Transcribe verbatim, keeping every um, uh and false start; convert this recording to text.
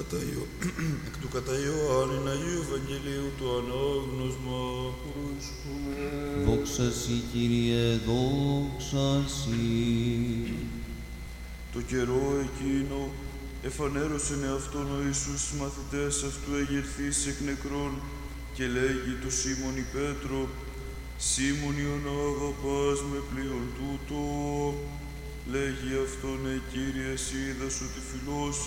κατά Ιω... εκ του κατά Ιωάννην Αγίου Ευαγγελίου του ανάγνωσμα. Δόξα Συ, Κύριε, δόξα Συ. Το καιρό εκείνο εφανέρωσεν εαυτόν ο Ιησούς στους μαθητές αυτού εγερθείς εκ νεκρών και λέγει του Σίμωνη Πέτρο, Σίμων Ιωνά, αγαπάς με πλοίον τούτο? Λέγει αυτόν, ε, Κύριε, εσύ είδας ότι φιλός